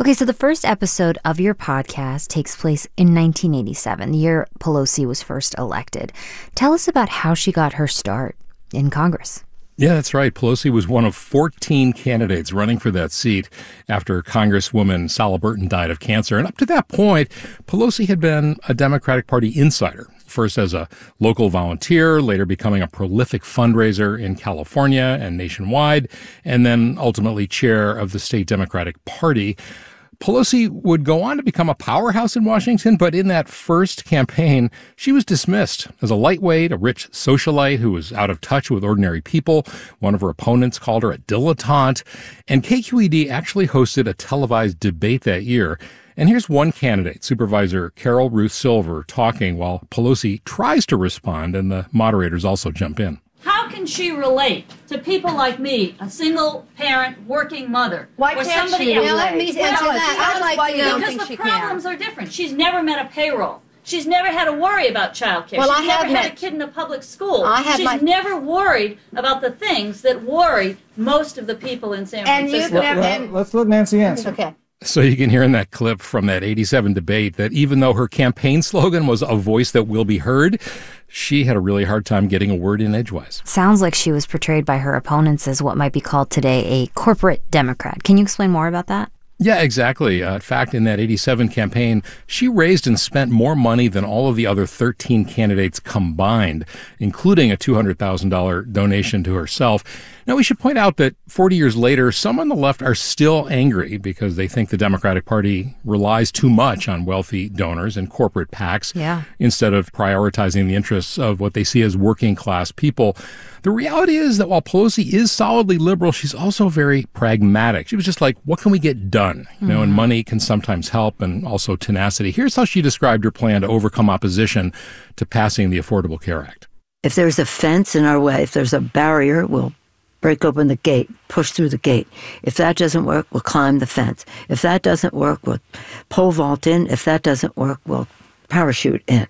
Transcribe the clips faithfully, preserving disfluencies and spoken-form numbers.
Okay, so the first episode of your podcast takes place in nineteen eighty-seven, the year Pelosi was first elected. Tell us about how she got her start in Congress. Yeah, that's right. Pelosi was one of fourteen candidates running for that seat after Congresswoman Sala Burton died of cancer. And up to that point, Pelosi had been a Democratic Party insider, first as a local volunteer, later becoming a prolific fundraiser in California and nationwide, and then ultimately chair of the state Democratic Party. Pelosi would go on to become a powerhouse in Washington, but in that first campaign, she was dismissed as a lightweight, a rich socialite who was out of touch with ordinary people. One of her opponents called her a dilettante, and K Q E D actually hosted a televised debate that year. And here's one candidate, Supervisor Carol Ruth Silver, talking while Pelosi tries to respond, and the moderators also jump in. How can she relate to people like me, a single-parent working mother? Why or can't somebody she else? relate? Let me answer Well, that. tell I'd us like why to you know. don't Because think the she problems can. are different. She's never met a payroll. She's never had to worry about child care. Well, She's I never have had met- a kid in a public school. I have She's my- never worried about the things that worry most of the people in San And you've Francisco. never- Well, let's let Nancy answer. Okay. So you can hear in that clip from that eighty-seven debate that even though her campaign slogan was a voice that will be heard, she had a really hard time getting a word in edgewise. Sounds like she was portrayed by her opponents as what might be called today a corporate Democrat. Can you explain more about that? Yeah, exactly. Uh, in fact, in that eighty-seven campaign, she raised and spent more money than all of the other thirteen candidates combined, including a two hundred thousand dollars donation to herself. Now, we should point out that forty years later, some on the left are still angry because they think the Democratic Party relies too much on wealthy donors and corporate PACs Yeah. instead of prioritizing the interests of what they see as working class people. The reality is that while Pelosi is solidly liberal, she's also very pragmatic. She was just like, what can we get done? You know, and money can sometimes help, and also tenacity. Here's how she described her plan to overcome opposition to passing the Affordable Care Act. If there's a fence in our way, if there's a barrier, we'll break open the gate, push through the gate. If that doesn't work, we'll climb the fence. If that doesn't work, we'll pole vault in. If that doesn't work, we'll parachute in.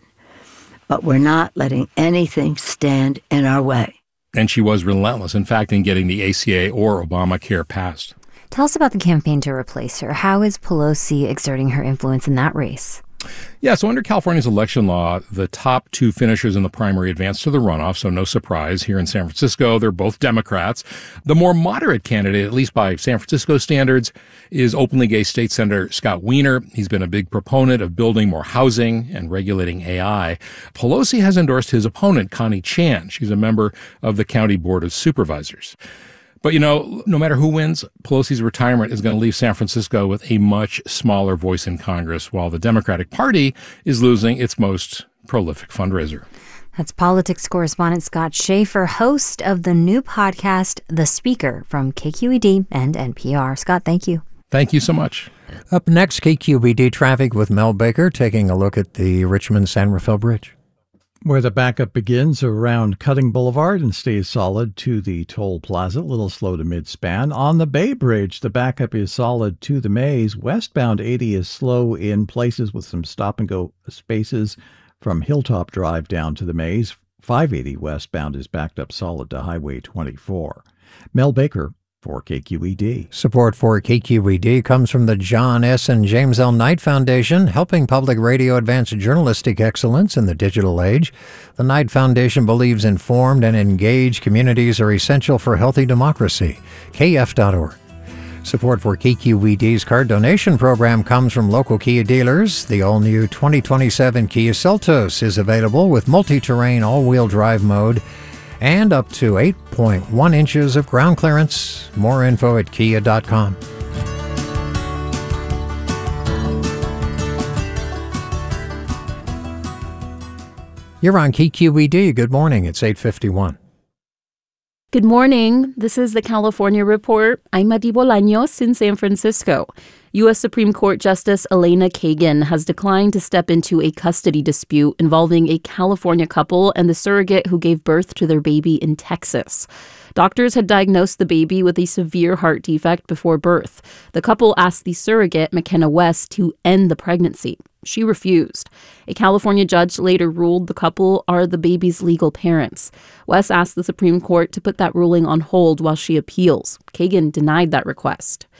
But we're not letting anything stand in our way. And she was relentless, in fact, in getting the A C A or Obamacare passed. Tell us about the campaign to replace her. How is Pelosi exerting her influence in that race? Yeah, so under California's election law, the top two finishers in the primary advance to the runoff, so no surprise. Here in San Francisco, they're both Democrats. The more moderate candidate, at least by San Francisco standards, is openly gay State Senator Scott Wiener. He's been a big proponent of building more housing and regulating A I. Pelosi has endorsed his opponent, Connie Chan. She's a member of the County Board of Supervisors. But, you know, no matter who wins, Pelosi's retirement is going to leave San Francisco with a much smaller voice in Congress, while the Democratic Party is losing its most prolific fundraiser. That's politics correspondent Scott Schaefer, host of the new podcast, The Speaker, from K Q E D and N P R. Scott, thank you. Thank you so much. Up next, K Q E D traffic with Mel Baker, taking a look at the Richmond-San Rafael Bridge. Where the backup begins around Cutting Boulevard and stays solid to the Toll Plaza, a little slow to mid-span. On the Bay Bridge, the backup is solid to the Maze. Westbound eighty is slow in places with some stop-and-go spaces from Hilltop Drive down to the Maze. five eighty westbound is backed up solid to Highway twenty-four. Mel Baker for K Q E D. Support for K Q E D comes from the John S. and James L. Knight Foundation, helping public radio advance journalistic excellence in the digital age. The Knight Foundation believes informed and engaged communities are essential for healthy democracy. K F dot org. Support for K Q E D's card donation program comes from local Kia dealers. The all-new twenty twenty-seven Kia Seltos is available with multi-terrain all-wheel drive mode and up to eight point one inches of ground clearance. More info at kia dot com. You're on K Q E D. Good morning. It's eight fifty-one. Good morning. This is the California Report. I'm Madi Bolaños in San Francisco. U S Supreme Court Justice Elena Kagan has declined to step into a custody dispute involving a California couple and the surrogate who gave birth to their baby in Texas. Doctors had diagnosed the baby with a severe heart defect before birth. The couple asked the surrogate, McKenna West, to end the pregnancy. She refused. A California judge later ruled the couple are the baby's legal parents. West asked the Supreme Court to put that ruling on hold while she appeals. Kagan denied that request.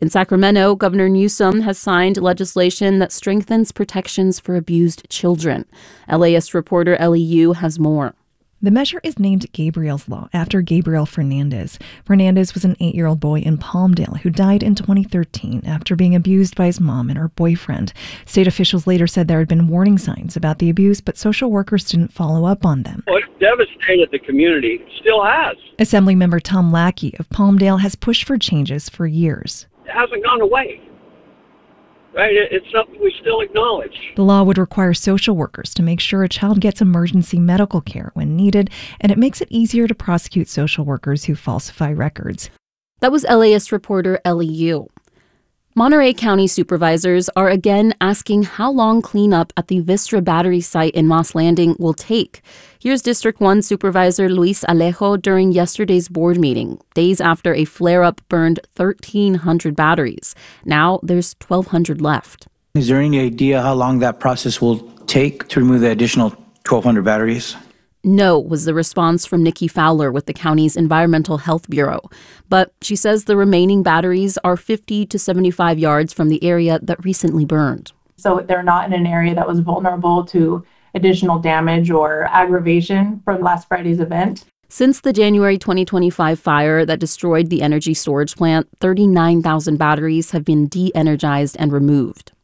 In Sacramento, Governor Newsom has signed legislation that strengthens protections for abused children. L A S reporter Ellie Yu has more. The measure is named Gabriel's Law after Gabriel Fernandez. Fernandez was an eight-year-old boy in Palmdale who died in twenty thirteen after being abused by his mom and her boyfriend. State officials later said there had been warning signs about the abuse, but social workers didn't follow up on them. Well, it devastated the community, still has. Assemblymember Tom Lackey of Palmdale has pushed for changes for years. It hasn't gone away. Right? It's something we still acknowledge. The law would require social workers to make sure a child gets emergency medical care when needed, and it makes it easier to prosecute social workers who falsify records. That was L A S reporter Ellie Yu. Monterey County supervisors are again asking how long cleanup at the Vistra battery site in Moss Landing will take. Here's District one Supervisor Luis Alejo during yesterday's board meeting, days after a flare-up burned thirteen hundred batteries. Now there's twelve hundred left. Is there any idea how long that process will take to remove the additional twelve hundred batteries? No, was the response from Nikki Fowler with the county's Environmental Health Bureau. But she says the remaining batteries are fifty to seventy-five yards from the area that recently burned. So they're not in an area that was vulnerable to additional damage or aggravation from last Friday's event. Since the January twenty twenty-five fire that destroyed the energy storage plant, thirty-nine thousand batteries have been de-energized and removed.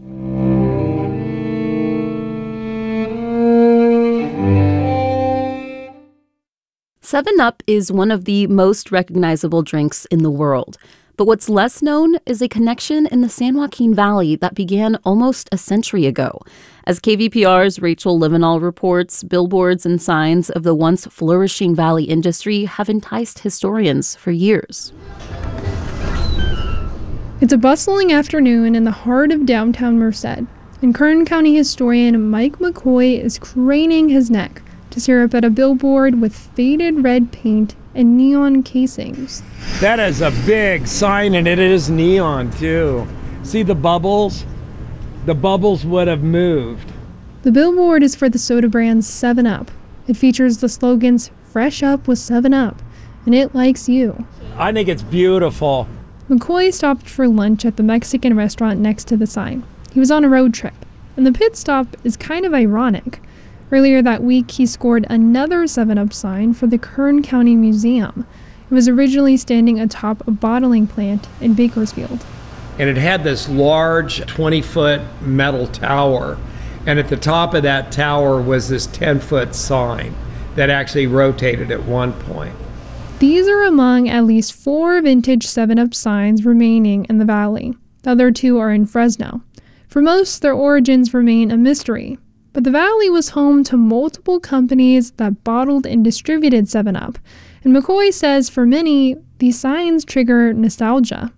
seven up is one of the most recognizable drinks in the world. But what's less known is a connection in the San Joaquin Valley that began almost a century ago. As K V P R's Rachel Livenall reports, billboards and signs of the once flourishing valley industry have enticed historians for years. It's a bustling afternoon in the heart of downtown Merced, and Kern County historian Mike McCoy is craning his neck to stare up at a billboard with faded red paint and neon casings. That is a big sign, and it is neon too. See the bubbles? The bubbles would have moved. The billboard is for the soda brand seven up. It features the slogans, "Fresh up with seven up," and "It likes you." I think it's beautiful. McCoy stopped for lunch at the Mexican restaurant next to the sign. He was on a road trip, and the pit stop is kind of ironic. Earlier that week, he scored another seven up sign for the Kern County Museum. It was originally standing atop a bottling plant in Bakersfield. And it had this large twenty-foot metal tower. And at the top of that tower was this ten-foot sign that actually rotated at one point. These are among at least four vintage seven up signs remaining in the valley. The other two are in Fresno. For most, their origins remain a mystery. But the valley was home to multiple companies that bottled and distributed seven up. And McCoy says for many, these signs trigger nostalgia.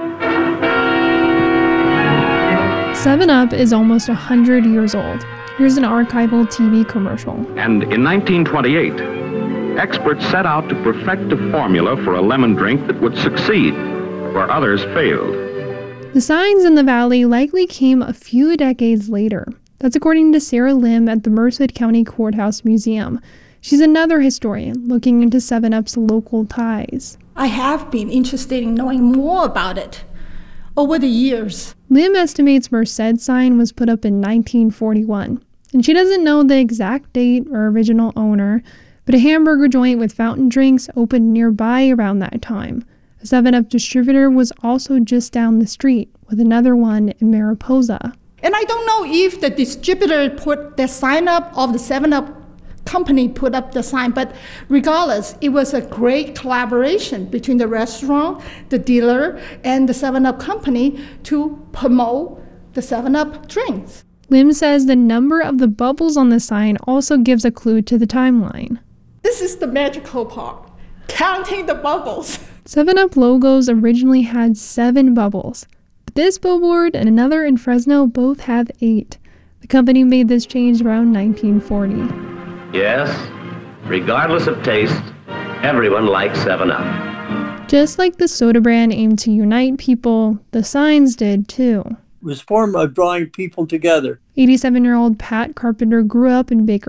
seven up is almost one hundred years old. Here's an archival T V commercial. And in nineteen twenty-eight, experts set out to perfect a formula for a lemon drink that would succeed where others failed. The signs in the valley likely came a few decades later. That's according to Sarah Lim at the Merced County Courthouse Museum. She's another historian looking into seven up's local ties. I have been interested in knowing more about it over the years. Lim estimates Merced sign was put up in nineteen forty-one, and she doesn't know the exact date or original owner, but a hamburger joint with fountain drinks opened nearby around that time. A seven up distributor was also just down the street, with another one in Mariposa. And I don't know if the distributor put the sign up or the seven up company put up the sign, but regardless, it was a great collaboration between the restaurant, the dealer, and the seven up company to promote the seven up drinks. Lim says the number of the bubbles on the sign also gives a clue to the timeline. This is the magical part, counting the bubbles. seven up logos originally had seven bubbles. This billboard and another in Fresno both have eight. The company made this change around nineteen forty. Yes, regardless of taste, everyone likes seven up. Just like the soda brand aimed to unite people, the signs did too. It was a form of drawing people together. eighty-seven-year-old Pat Carpenter grew up in Baker